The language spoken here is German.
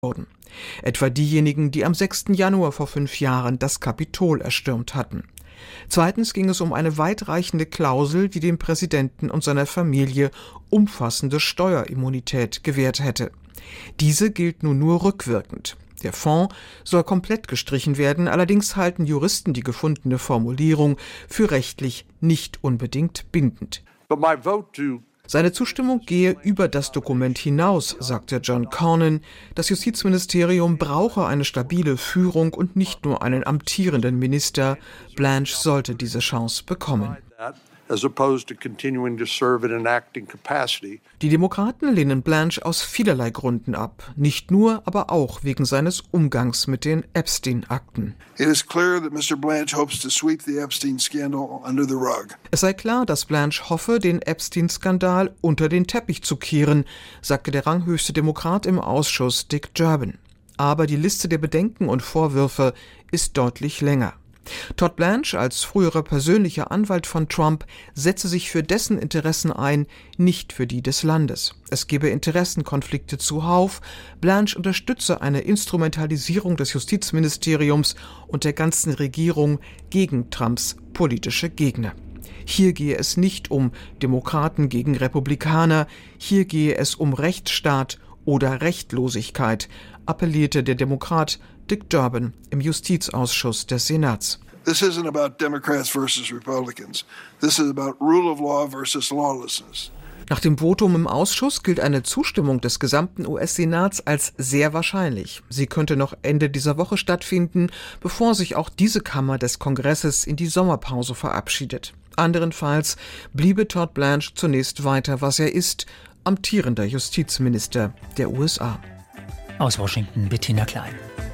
wurden. Etwa diejenigen, die am 6. Januar vor 5 Jahren das Kapitol erstürmt hatten. Zweitens ging es um eine weitreichende Klausel, die dem Präsidenten und seiner Familie umfassende Steuerimmunität gewährt hätte. Diese gilt nun nur rückwirkend. Der Fonds soll komplett gestrichen werden, allerdings halten Juristen die gefundene Formulierung für rechtlich nicht unbedingt bindend. Seine Zustimmung gehe über das Dokument hinaus, sagte John Cornyn. Das Justizministerium brauche eine stabile Führung und nicht nur einen amtierenden Minister. Blanche sollte diese Chance bekommen. Die Demokraten lehnen Blanche aus vielerlei Gründen ab. Nicht nur, aber auch wegen seines Umgangs mit den Epstein-Akten. Es sei klar, dass Blanche hoffe, den Epstein-Skandal unter den Teppich zu kehren, sagte der ranghöchste Demokrat im Ausschuss, Dick Durbin. Aber die Liste der Bedenken und Vorwürfe ist deutlich länger. Todd Blanche als früherer persönlicher Anwalt von Trump setze sich für dessen Interessen ein, nicht für die des Landes. Es gebe Interessenkonflikte zuhauf. Blanche unterstütze eine Instrumentalisierung des Justizministeriums und der ganzen Regierung gegen Trumps politische Gegner. Hier gehe es nicht um Demokraten gegen Republikaner, hier gehe es um Rechtsstaat oder Rechtlosigkeit, appellierte der Demokrat Dick Durbin im Justizausschuss des Senats. This isn't about Democrats versus Republicans. This is about rule of law versus lawlessness. Nach dem Votum im Ausschuss gilt eine Zustimmung des gesamten US-Senats als sehr wahrscheinlich. Sie könnte noch Ende dieser Woche stattfinden, bevor sich auch diese Kammer des Kongresses in die Sommerpause verabschiedet. Anderenfalls bliebe Todd Blanche zunächst weiter, was er ist, amtierender Justizminister der USA. Aus Washington, Bettina Klein.